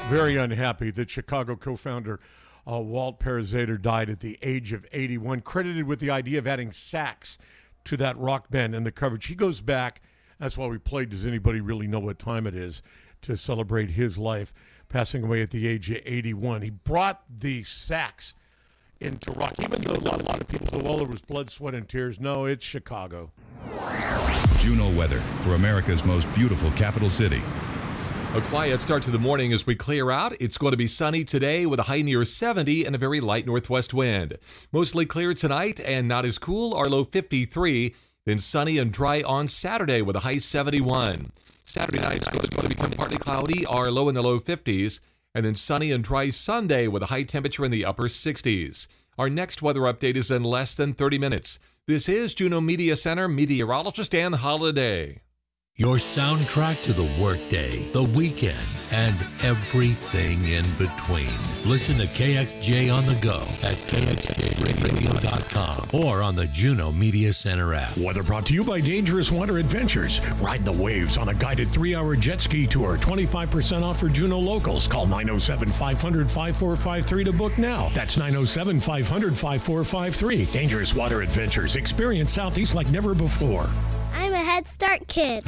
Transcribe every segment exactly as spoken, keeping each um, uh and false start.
Very unhappy that Chicago co-founder uh, Walt Parazater died at the age of eighty-one, credited with the idea of adding sax to that rock band and the coverage. He goes back, that's why we played Does Anybody Really Know What Time It Is, to celebrate his life, passing away at the age of eighty-one. He brought the sax into rock, even though a lot, a lot of people say, well, it was blood, sweat, and tears. No, it's Chicago. Juno weather for America's most beautiful capital city. A quiet start to the morning as we clear out. It's going to be sunny today with a high near seventy and a very light northwest wind. Mostly clear tonight and not as cool, our low fifty-three. Then sunny and dry on Saturday with a high seventy-one. Saturday night is going to become partly cloudy, our low in the low fifties. And then sunny and dry Sunday with a high temperature in the upper sixties. Our next weather update is in less than thirty minutes. This is Juneau Media Center meteorologist Dan Holliday. Your soundtrack to the workday, the weekend, and everything in between. Listen to K X J on the go at K X J radio dot com or on the Juneau Media Center app. Weather brought to you by Dangerous Water Adventures. Ride the waves on a guided three-hour jet ski tour. twenty-five percent off for Juneau locals. Call nine oh seven, five hundred, five four five three to book now. That's nine oh seven, five hundred, five four five three. Dangerous Water Adventures. Experience Southeast like never before. I'm a Head Start kid.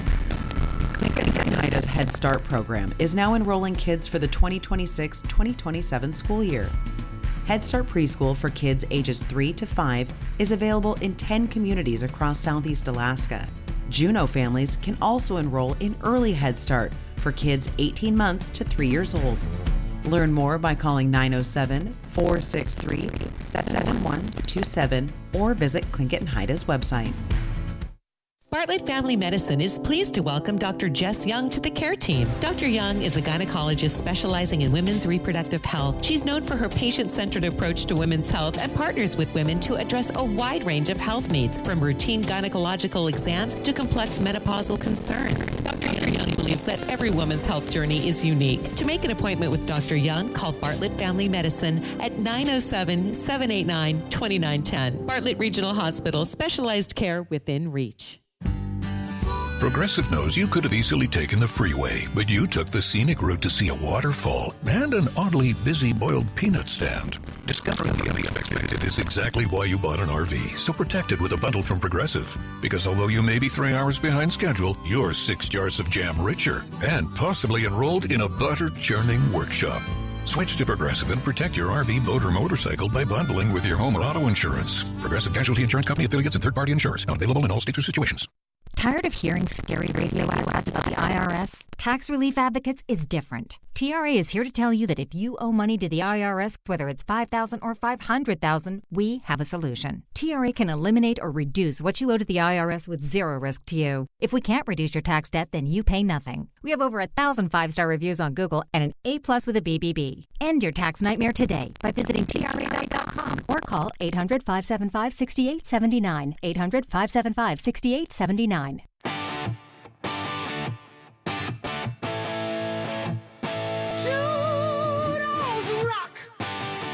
Clinton Ida's Head Start program is now enrolling kids for the twenty twenty-six twenty twenty-seven school year. Head Start Preschool for kids ages three to five is available in ten communities across Southeast Alaska. Juneau families can also enroll in Early Head Start for kids eighteen months to three years old. Learn more by calling nine oh seven, four six three, seven one two seven or visit Clinton Ida's website. Bartlett Family Medicine is pleased to welcome Doctor Jess Young to the care team. Doctor Young is a gynecologist specializing in women's reproductive health. She's known for her patient-centered approach to women's health and partners with women to address a wide range of health needs, from routine gynecological exams to complex menopausal concerns. Doctor Young believes that every woman's health journey is unique. To make an appointment with Doctor Young, call Bartlett Family Medicine at nine oh seven, seven eight nine, two nine one zero. Bartlett Regional Hospital, specialized care within reach. Progressive knows you could have easily taken the freeway, but you took the scenic route to see a waterfall and an oddly busy boiled peanut stand. Discovering the unexpected is exactly why you bought an R V, so protected with a bundle from Progressive. Because although you may be three hours behind schedule, you're six jars of jam richer and possibly enrolled in a butter-churning workshop. Switch to Progressive and protect your R V, boat, or motorcycle by bundling with your home or auto insurance. Progressive Casualty Insurance Company affiliates and third-party insurers. Not available in all states or situations. Tired of hearing scary radio ads about the I R S? Tax Relief Advocates is different. T R A is here to tell you that if you owe money to the I R S, whether it's five thousand dollars or five hundred thousand dollars, we have a solution. T R A can eliminate or reduce what you owe to the I R S with zero risk to you. If we can't reduce your tax debt, then you pay nothing. We have over a thousand five-star reviews on Google and an A plus with a B B B. End your tax nightmare today by visiting T R A dot com or call eight hundred, five seven five, six eight seven nine, eight hundred, five seven five, six eight seven nine.